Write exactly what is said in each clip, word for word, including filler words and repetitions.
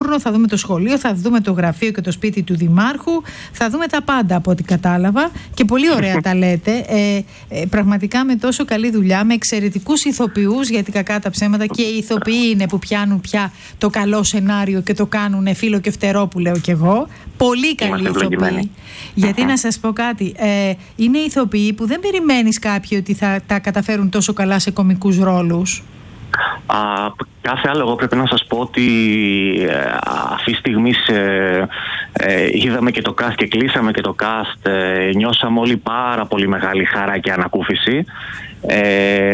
φούρνο, θα δούμε το σχολείο, θα δούμε το γραφείο και το σπίτι του δημάρχου, θα δούμε τα πάντα από ό,τι κατάλαβα. Και πολύ ωραία τα λέτε. Ε, ε, πραγματικά με τόσο καλή δουλειά, με εξαιρετικούς ηθοποιούς, γιατί κακά τα ψέματα και οι ηθοποιοί είναι που πιάνουν πια το καλό σενάριο και το κάνουν φίλο και φτερό, που λέω κι εγώ. Πολύ καλή ηθοποιοί. Γιατί να σας πω κάτι, ε, είναι ηθοποιοί που δεν περιμένεις κάποιοι ότι θα τα καταφέρουν τόσο καλά σε κωμικούς ρόλους. Α, κάθε άλλο, εγώ πρέπει να σας πω ότι ε, αυτή τη στιγμή ε, ε, είδαμε και το cast και κλείσαμε και το cast, ε, νιώσαμε όλοι πάρα πολύ μεγάλη χαρά και ανακούφιση. Ε,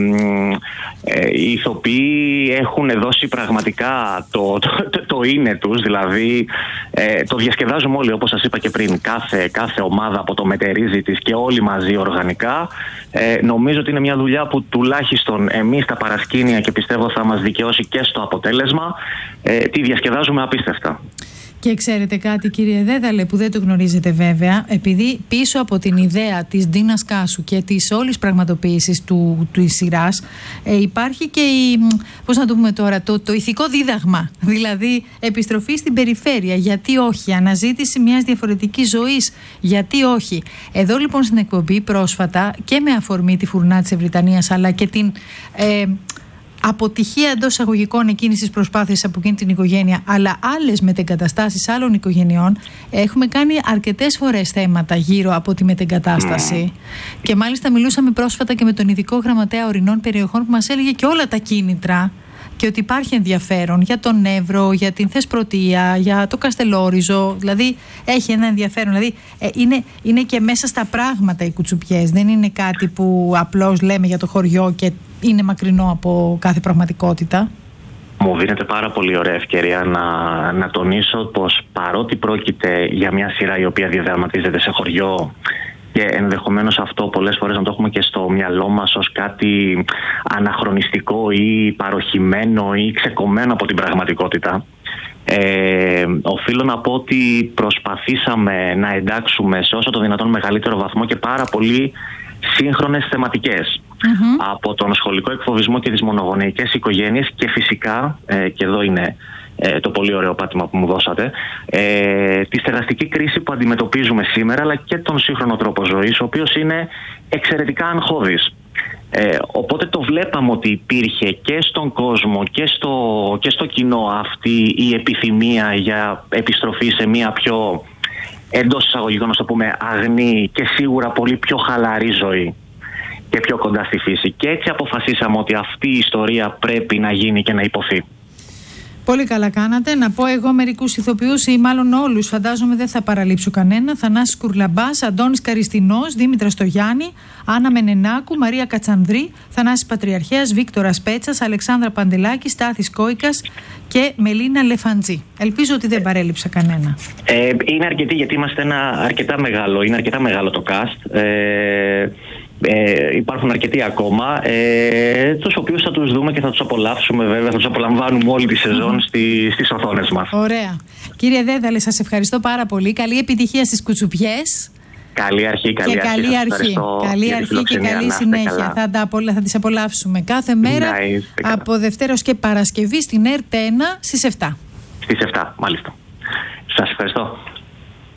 ε, οι ηθοποιοί έχουν δώσει πραγματικά το, το, το, το είναι τους, δηλαδή ε, το διασκεδάζουμε όλοι, όπως σας είπα και πριν, κάθε, κάθε ομάδα από το μετερίζει της και όλοι μαζί οργανικά. Ε, νομίζω ότι είναι μια δουλειά που τουλάχιστον εμείς τα παρασκήνια, και πιστεύω θα μας δικαιώσει και στο αποτέλεσμα, ε, τη διασκεδάζουμε απίστευτα. Και ξέρετε κάτι, κύριε Δέδαλε, που δεν το γνωρίζετε βέβαια, επειδή πίσω από την ιδέα της Ντίνας Κάσου και της όλης πραγματοποίησης του, του σειράς ε, υπάρχει και η, πώς να το πούμε τώρα, το, το ηθικό δίδαγμα, δηλαδή επιστροφή στην περιφέρεια, γιατί όχι, αναζήτηση μιας διαφορετικής ζωής, γιατί όχι. Εδώ λοιπόν στην εκπομπή πρόσφατα και με αφορμή τη φουρνά της Ευρυτανίας, αλλά και την... Ε, αποτυχία εντός εισαγωγικών εκείνης της προσπάθειας από εκείνη την οικογένεια, αλλά άλλες μετεγκαταστάσεις άλλων οικογενειών, έχουμε κάνει αρκετές φορές θέματα γύρω από τη μετεγκατάσταση. Mm. Και μάλιστα μιλούσαμε πρόσφατα και με τον ειδικό γραμματέα ορεινών περιοχών που μας έλεγε και όλα τα κίνητρα και ότι υπάρχει ενδιαφέρον για τον Εύρο, για την Θεσπρωτεία, για το Καστελόριζο. Δηλαδή έχει ένα ενδιαφέρον. Δηλαδή ε, είναι, είναι και μέσα στα πράγματα οι κουτσουπιές. Δεν είναι κάτι που απλώς λέμε για το χωριό και είναι μακρινό από κάθε πραγματικότητα. Μου δίνεται πάρα πολύ ωραία ευκαιρία να, να τονίσω πως παρότι πρόκειται για μια σειρά η οποία διαδραματίζεται σε χωριό, και ενδεχομένως αυτό πολλές φορές να το έχουμε και στο μυαλό μας ως κάτι αναχρονιστικό ή παροχημένο ή ξεκομμένο από την πραγματικότητα, ε, οφείλω να πω ότι προσπαθήσαμε να εντάξουμε σε όσο το δυνατόν μεγαλύτερο βαθμό και πάρα πολύ σύγχρονες θεματικές. Mm-hmm. Από τον σχολικό εκφοβισμό και τις μονογονεϊκές οικογένειες και φυσικά, ε, και εδώ είναι ε, το πολύ ωραίο πάτημα που μου δώσατε, ε, τη στεγαστική κρίση που αντιμετωπίζουμε σήμερα, αλλά και τον σύγχρονο τρόπο ζωής, ο οποίος είναι εξαιρετικά αγχώδης. Ε, οπότε το βλέπαμε ότι υπήρχε και στον κόσμο και στο, και στο κοινό αυτή η επιθυμία για επιστροφή σε μια πιο, εντός εισαγωγικών να το πούμε, αγνή και σίγουρα πολύ πιο χαλαρή ζωή και πιο κοντά στη φύση. Και έτσι αποφασίσαμε ότι αυτή η ιστορία πρέπει να γίνει και να υποθεί. Πολύ καλά κάνατε. Να πω εγώ μερικούς ηθοποιούς ή μάλλον όλους, φαντάζομαι δεν θα παραλείψω κανένα. Θανάσης Κουρλαμπάς, Αντώνης Καριστινός, Δήμητρα Στογιάννη, Άννα Μενενάκου, Μαρία Κατσανδρή, Θανάσης Πατριαρχέας, Βίκτορας Πέτσας, Αλεξάνδρα Παντελάκη, Στάθης Κόικας και Μελίνα Λεφαντζή. Ελπίζω ότι δεν παρέλειψα κανένα. Ε, είναι αρκετοί, γιατί είμαστε ένα αρκετά μεγάλο, είναι αρκετά μεγάλο το cast. Ε, Ε, υπάρχουν αρκετοί ακόμα, ε, τους οποίους θα τους δούμε και θα τους απολαύσουμε, βέβαια, θα τους απολαμβάνουμε όλη τη σεζόν στη, στις οθόνες μας. Ωραία. Κύριε Δέδαλε, σας ευχαριστώ πάρα πολύ. Καλή επιτυχία στις κουτσουπιές. Καλή αρχή, καλή και αρχή. Καλή αρχή, καλή αρχή και καλή συνέχεια. Θα, τα απολα... θα τις απολαύσουμε κάθε μέρα από Δευτέρα και Παρασκευή στην ΕΡΤ ένα στις εφτά. Στις εφτά, μάλιστα. Σας ευχαριστώ.